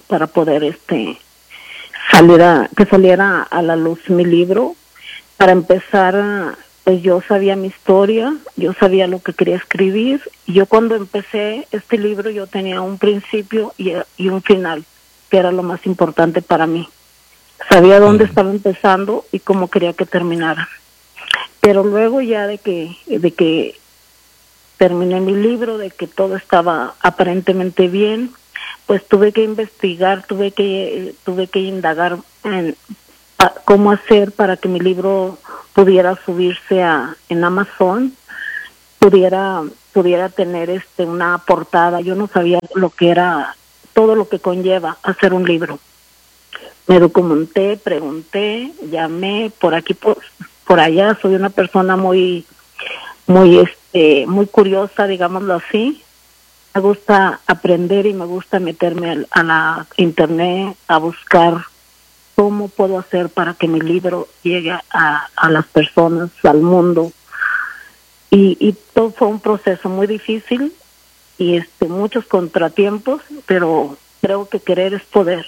que saliera a la luz mi libro. Para empezar, pues yo sabía mi historia, yo sabía lo que quería escribir, y yo cuando empecé este libro yo tenía un principio y un final, que era lo más importante para mí. Sabía dónde estaba empezando y cómo quería que terminara. Pero luego ya de que terminé mi libro, de que todo estaba aparentemente bien, pues tuve que investigar, tuve que indagar en cómo hacer para que mi libro pudiera subirse en Amazon, pudiera tener una portada. Yo no sabía lo que era, todo lo que conlleva hacer un libro. Me documenté, pregunté, llamé por aquí, por allá. Soy una persona muy curiosa, digámoslo así. Me gusta aprender y me gusta meterme a la internet a buscar cómo puedo hacer para que mi libro llegue a las personas, al mundo. Y todo fue un proceso muy difícil y muchos contratiempos, pero creo que querer es poder.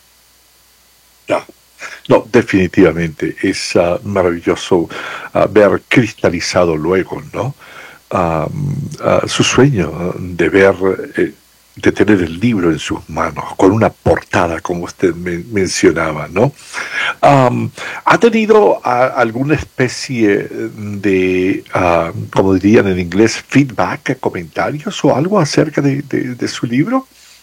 No, definitivamente es maravilloso ver cristalizado luego, ¿no? Su sueño de tener el libro en sus manos, con una portada, como usted mencionaba, ¿no? ¿Ha tenido alguna especie de, como dirían en inglés, feedback, comentarios o algo acerca de su libro?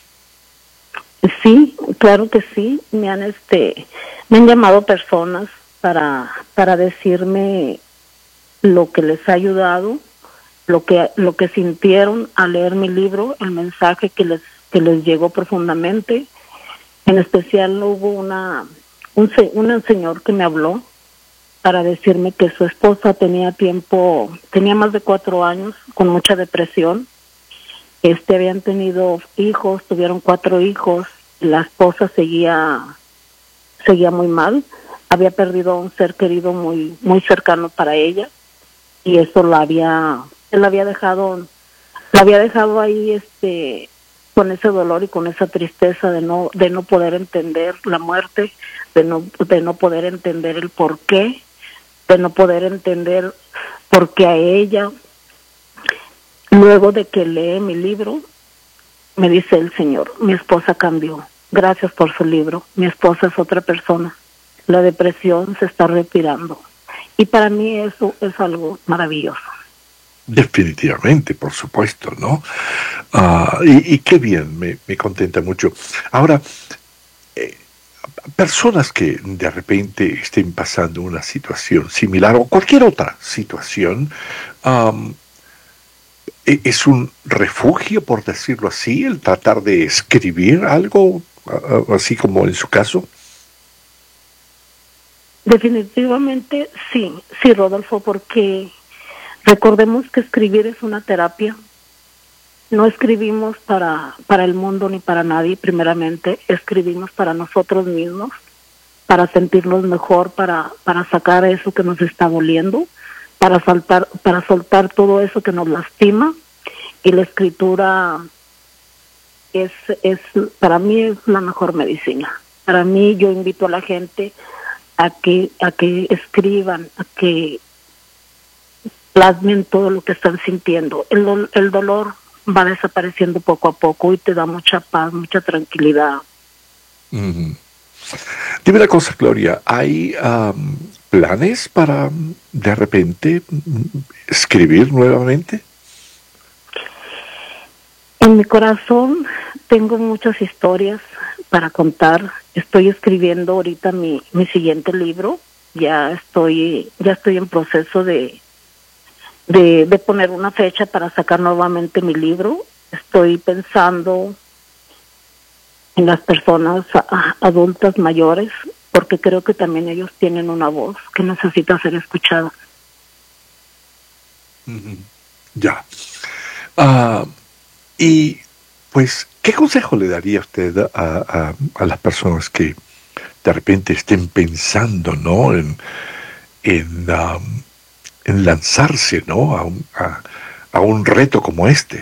Sí, claro que sí. Me han llamado personas para decirme lo que les ha ayudado, lo que sintieron al leer mi libro, el mensaje que les llegó profundamente. En especial hubo un señor que me habló para decirme que su esposa tenía más de 4 años con mucha depresión. Habían tenido hijos, tuvieron 4 hijos. La esposa seguía muy mal, había perdido a un ser querido muy muy cercano para ella, y eso la había dejado ahí con ese dolor y con esa tristeza de no poder entender la muerte, de no poder entender el porqué, de no poder entender por qué a ella. Luego de que lee mi libro, me dice el Señor, mi esposa cambió. Gracias por su libro. Mi esposa es otra persona. La depresión se está retirando. Y para mí eso es algo maravilloso. Definitivamente, por supuesto, ¿no? Y qué bien, me contenta mucho. Ahora, personas que de repente estén pasando una situación similar o cualquier otra situación, ¿es un refugio, por decirlo así, el tratar de escribir algo, así como en su caso? Definitivamente sí, Rodolfo, porque recordemos que escribir es una terapia. No escribimos para el mundo ni para nadie, primeramente. Escribimos para nosotros mismos, para sentirnos mejor, para sacar eso que nos está doliendo, para soltar todo eso que nos lastima. Y la escritura para mí es la mejor medicina. Para mí, yo invito a la gente a que escriban, a que plasmen todo lo que están sintiendo. El dolor va desapareciendo poco a poco y te da mucha paz, mucha tranquilidad. Mm-hmm. Dime una cosa, Gloria, ¿hay planes para de repente escribir nuevamente? En mi corazón tengo muchas historias para contar. Estoy escribiendo ahorita mi siguiente libro. Ya estoy en proceso de poner una fecha para sacar nuevamente mi libro. Estoy pensando en las personas adultas mayores, porque creo que también ellos tienen una voz que necesita ser escuchada. Mm-hmm. Ya. Y pues, ¿qué consejo le daría usted a las personas que de repente estén pensando, ¿no? En, en lanzarse, ¿no? A un reto como este.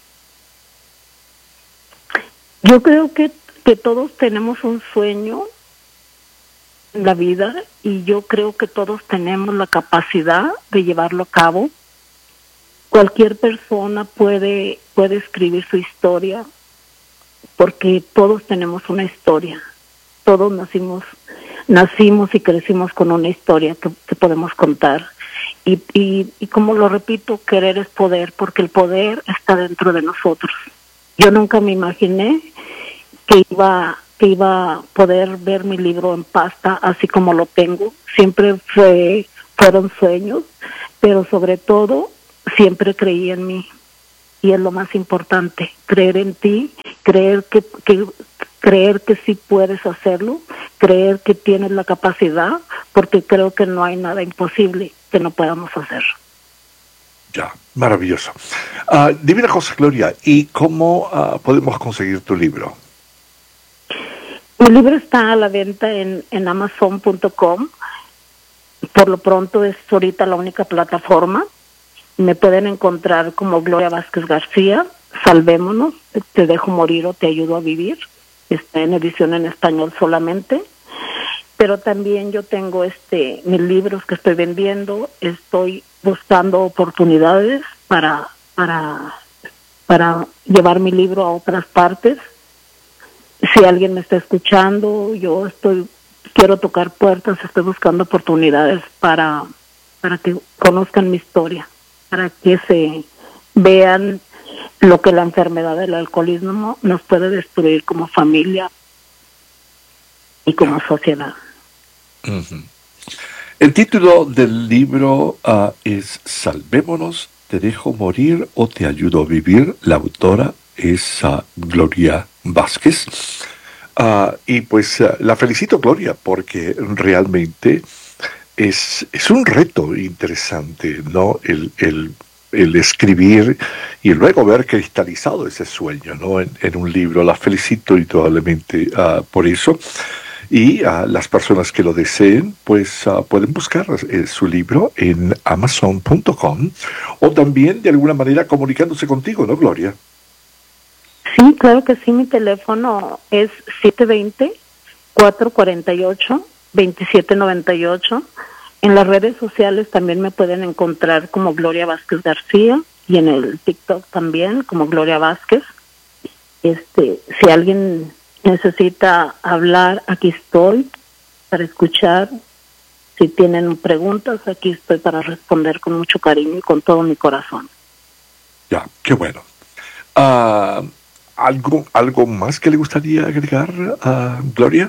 Yo creo que todos tenemos un sueño en la vida y yo creo que todos tenemos la capacidad de llevarlo a cabo. Cualquier persona puede escribir su historia porque todos tenemos una historia. Todos nacimos y crecimos con una historia que podemos contar. Y como lo repito, querer es poder, porque el poder está dentro de nosotros. Yo nunca me imaginé que iba a poder ver mi libro en pasta así como lo tengo. Siempre fueron sueños, pero sobre todo siempre creí en mí. Y es lo más importante, creer en ti, creer que sí puedes hacerlo, creer que tienes la capacidad, porque creo que no hay nada imposible que no podamos hacer. Ya, maravilloso. Dime una cosa, Gloria, ¿y cómo podemos conseguir tu libro? Mi libro está a la venta en Amazon.com. Por lo pronto es ahorita la única plataforma. Me pueden encontrar como Gloria Vázquez García, Salvémonos, Te dejo morir o te ayudo a vivir. Está en edición en español solamente. Pero también yo tengo mis libros que estoy vendiendo. Estoy buscando oportunidades para llevar mi libro a otras partes. Si alguien me está escuchando, quiero tocar puertas, estoy buscando oportunidades para que conozcan mi historia, para que se vean lo que la enfermedad del alcoholismo nos puede destruir como familia y como sociedad. Uh-huh. El título del libro es Salvémonos, te dejo morir o te ayudo a vivir. La autora es Gloria Vázquez. Y pues la felicito, Gloria, porque realmente es un reto interesante, ¿no? El escribir y luego ver cristalizado ese sueño, ¿no? En un libro. La felicito indudablemente por eso. Y las personas que lo deseen, pues pueden buscar su libro en Amazon.com o también de alguna manera comunicándose contigo, ¿no, Gloria? Sí, claro que sí. Mi teléfono es 720-448-2798. En las redes sociales también me pueden encontrar como Gloria Vázquez García y en el TikTok también como Gloria Vázquez. Si alguien necesita hablar, aquí estoy para escuchar. Si tienen preguntas, aquí estoy para responder con mucho cariño y con todo mi corazón. Ya, qué bueno. ¿Algo más que le gustaría agregar a Gloria?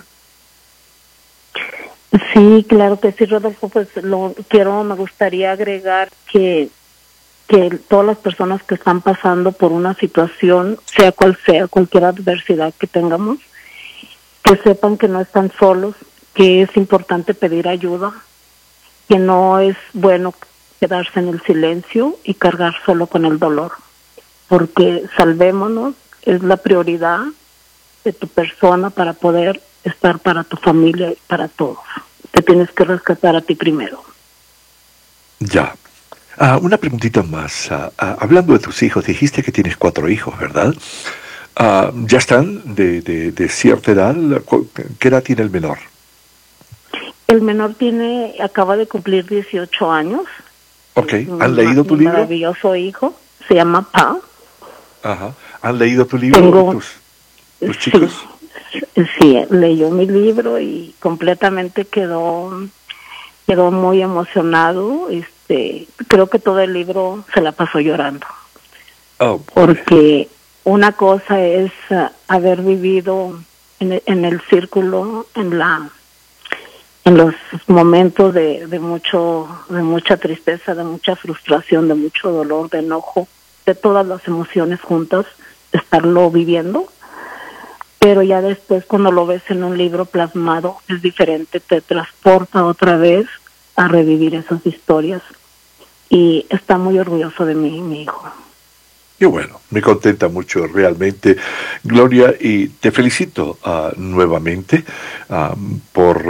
Sí, claro que sí, Rodolfo. Pues me gustaría agregar que todas las personas que están pasando por una situación, sea cual sea, cualquier adversidad que tengamos, que sepan que no están solos, que es importante pedir ayuda, que no es bueno quedarse en el silencio y cargar solo con el dolor, porque Salvémonos es la prioridad de tu persona para poder estar para tu familia y para todos. Te tienes que rescatar a ti primero. Ya. Una preguntita más. Hablando de tus hijos, dijiste que tienes 4 hijos, ¿verdad? ¿Ya están de cierta edad? ¿Qué edad tiene el menor? El menor acaba de cumplir 18 años. Ok. ¿Han leído tu libro? Maravilloso hijo. Se llama Pa. Ajá. ¿Han leído tu libro tus chicos? Sí, leyó mi libro y completamente quedó muy emocionado. Creo que todo el libro se la pasó llorando. Porque una cosa es haber vivido en el círculo, en los momentos de mucha tristeza, de mucha frustración, de mucho dolor, de enojo, de todas las emociones juntas, estarlo viviendo. Pero ya después, cuando lo ves en un libro plasmado, es diferente, te transporta otra vez a revivir esas historias. Y está muy orgulloso de mí, mi hijo. Y bueno, me contenta mucho realmente, Gloria, y te felicito nuevamente por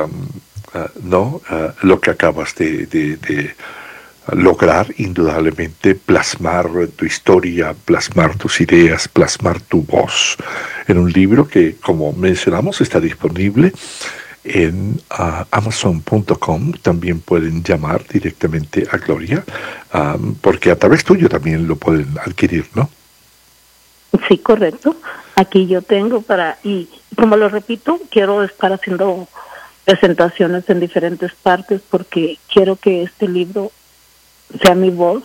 lo que acabas de lograr, indudablemente, plasmar tu historia, plasmar tus ideas, plasmar tu voz en un libro que, como mencionamos, está disponible en Amazon.com. También pueden llamar directamente a Gloria, porque a través tuyo también lo pueden adquirir, ¿no? Sí, correcto. Aquí yo tengo y como lo repito, quiero estar haciendo presentaciones en diferentes partes porque quiero que este libro sea mi voz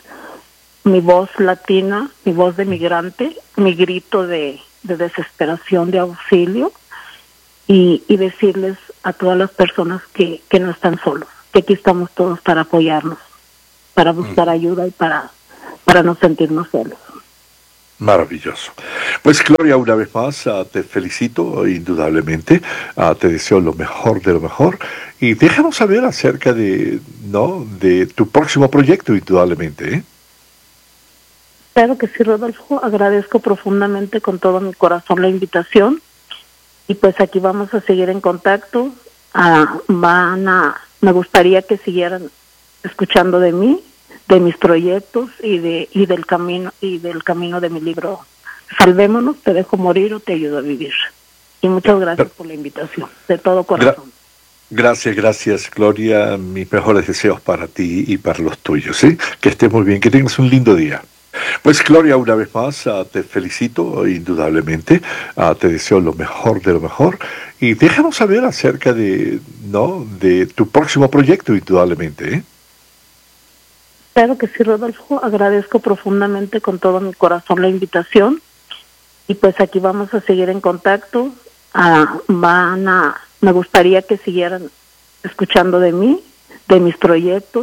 latina, mi voz de migrante, mi grito de desesperación, de auxilio, y decirles a todas las personas que no están solos, que aquí estamos todos para apoyarnos, para buscar ayuda y para no sentirnos solos. Maravilloso. Pues Gloria, una vez más te felicito indudablemente, te deseo lo mejor de lo mejor y déjanos saber acerca de tu próximo proyecto, indudablemente. Claro que sí, Rodolfo, agradezco profundamente con todo mi corazón la invitación y pues aquí vamos a seguir en contacto. Me gustaría que siguieran escuchando de mí, de mis proyectos y del camino de mi libro Salvémonos, te dejo morir o te ayudo a vivir. Y muchas gracias por la invitación, de todo corazón. Gracias, Gloria. Mis mejores deseos para ti y para los tuyos, ¿sí? Que estés muy bien, que tengas un lindo día. Pues Gloria, una vez más te felicito indudablemente, te deseo lo mejor de lo mejor y déjanos saber acerca de tu próximo proyecto, indudablemente. Claro que sí, Rodolfo, agradezco profundamente con todo mi corazón la invitación y pues aquí vamos a seguir en contacto. Me gustaría que siguieran escuchando de mí, de mis proyectos